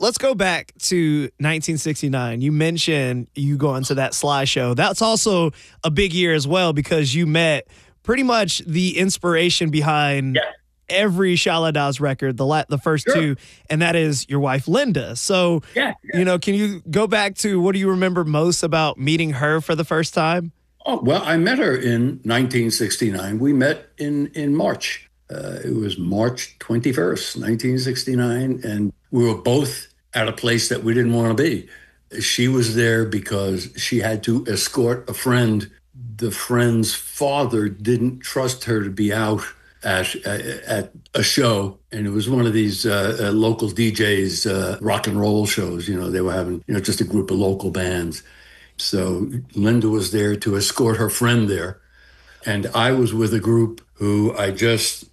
let's go back to 1969. You mentioned you going to that Sly show. That's also a big year as well because you met pretty much the inspiration behind every Shala Das record, the first two, and that is your wife, Linda. So, can you go back to what do you remember most about meeting her for the first time? Oh, well, I met her in 1969. We met in March. It was March 21st, 1969, and we were both at a place that we didn't want to be. She was there because she had to escort a friend. The friend's father didn't trust her to be out at a show, and it was one of these local DJs rock and roll shows. They were having just a group of local bands. So Linda was there to escort her friend there, and I was with a group who I just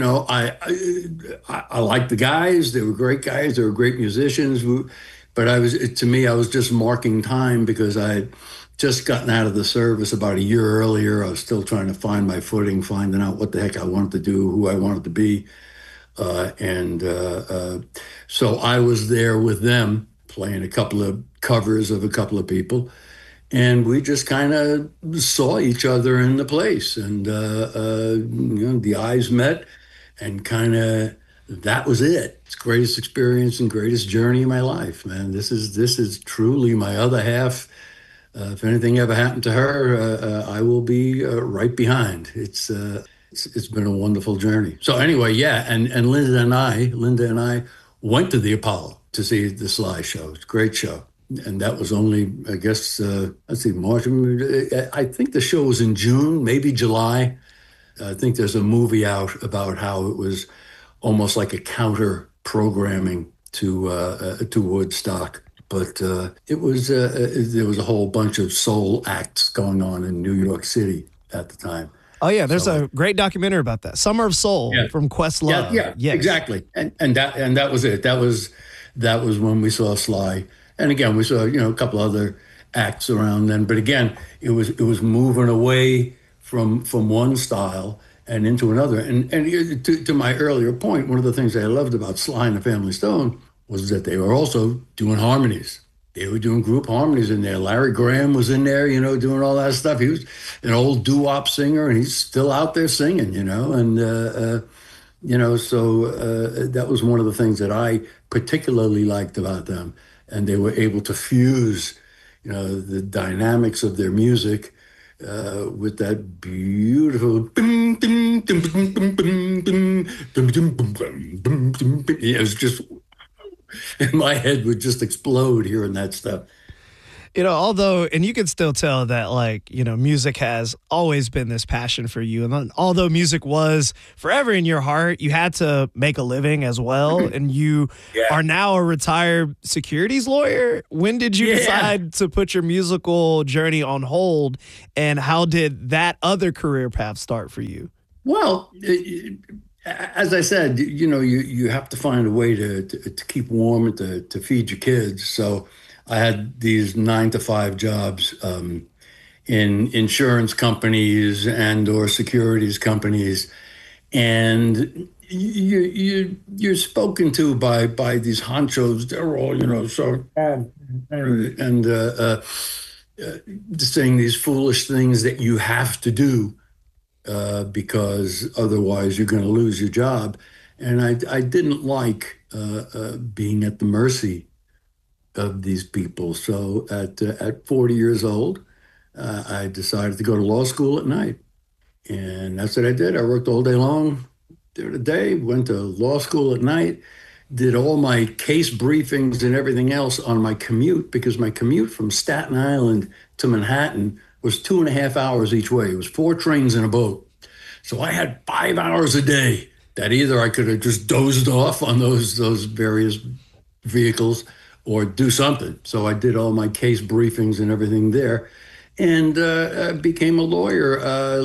I liked the guys. They were great guys. They were great musicians. But I was just marking time because I had just gotten out of the service about a year earlier. I was still trying to find my footing, finding out what the heck I wanted to do, who I wanted to be. So I was there with them playing a couple of covers of a couple of people. And we just kind of saw each other in the place. And, the eyes met and kind of that was it. It's the greatest experience and greatest journey of my life, man. This is truly my other half. If anything ever happened to her, I will be right behind. It's been a wonderful journey. So anyway, and Linda and I went to the Apollo to see the Sly show. It's a great show. And that was only, I guess, March. I think the show was in June, maybe July. I think there's a movie out about how it was almost like a counter programming to Woodstock. But it was there was a whole bunch of soul acts going on in New York City at the time. Oh yeah, there's a great documentary about that, Summer of Soul from Questlove. Yeah, exactly. And that was it. That was when we saw Sly. And again, we saw a couple other acts around then. But again, it was moving away from one style and into another. And to my earlier point, one of the things I loved about Sly and the Family Stone was that they were also doing harmonies. They were doing group harmonies in there. Larry Graham was in there, doing all that stuff. He was an old doo-wop singer, and he's still out there singing, And so that was one of the things that I particularly liked about them. And they were able to fuse, the dynamics of their music with that beautiful. It was just, and my head would just explode hearing that stuff. Although, and you can still tell that, music has always been this passion for you. And although music was forever in your heart, you had to make a living as well. And you are now a retired securities lawyer. When did you decide to put your musical journey on hold? And how did that other career path start for you? Well, as I said, you have to find a way to keep warm and to feed your kids. So I had these 9-to-5 jobs in insurance companies and or securities companies, and you're spoken to by these honchos. They're all saying these foolish things that you have to do because otherwise you're going to lose your job, and I didn't like being at the mercy of these people. So at 40 years old, I decided to go to law school at night. And that's what I did. I worked all day long during the day, went to law school at night, did all my case briefings and everything else on my commute, because my commute from Staten Island to Manhattan was 2.5 hours each way. It was 4 trains and a boat. So I had 5 hours a day that either I could have just dozed off on those various vehicles or do something. So I did all my case briefings and everything there, and became a lawyer.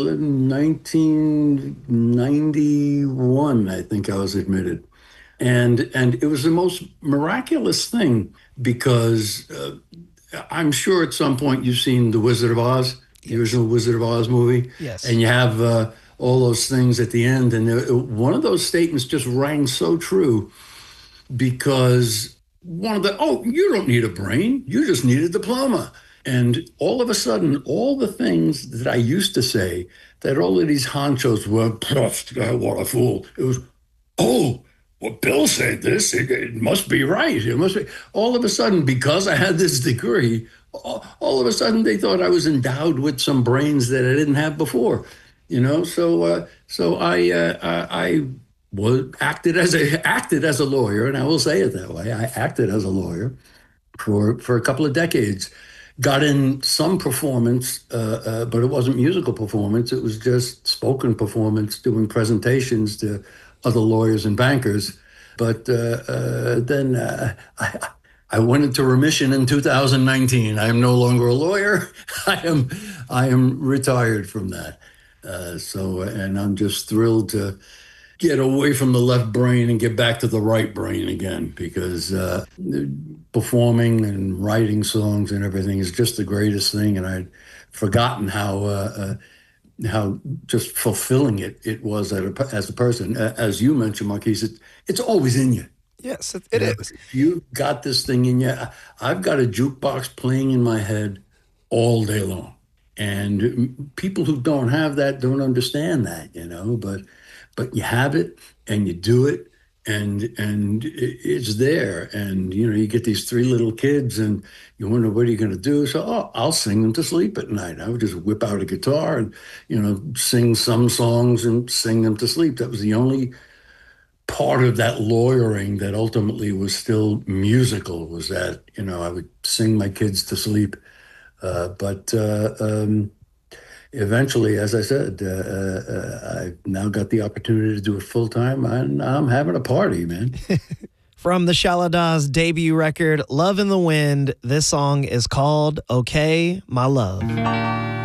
1991, I think I was admitted. And it was the most miraculous thing, because I'm sure at some point you've seen The Wizard of Oz, the original Wizard of Oz movie. Yes. And you have all those things at the end. And one of those statements just rang so true, because one of the, oh, you don't need a brain. You just need a diploma. And all of a sudden, all the things that I used to say, that all of these honchos were, what a fool. It was, oh, well, Bill said this. It must be right. It must be. All of a sudden, because I had this degree, all of a sudden they thought I was endowed with some brains that I didn't have before. I was acted as a lawyer, and I will say it that way. I acted as a lawyer for a couple of decades. Got in some performance, but it wasn't musical performance. It was just spoken performance, doing presentations to other lawyers and bankers. But then I went into remission in 2019. I am no longer a lawyer. I am retired from that. And I'm just thrilled to get away from the left brain and get back to the right brain again, because performing and writing songs and everything is just the greatest thing. And I'd forgotten how just fulfilling it was as a person. As you mentioned, Marquise, it's always in you. Yes, it is. If you got this thing in you, I've got a jukebox playing in my head all day long. And people who don't have that don't understand that, but you have it and you do it, and it's there. And you get these three little kids and you wonder, what are you going to do? So I'll sing them to sleep at night. I would just whip out a guitar and sing some songs and sing them to sleep. That was the only part of that lawyering that ultimately was still musical, was that I would sing my kids to sleep. But eventually, as I said, I've now got the opportunity to do it full time, and I'm having a party, man. From the Shaladas debut record, Love in the Wind, this song is called Okay, My Love.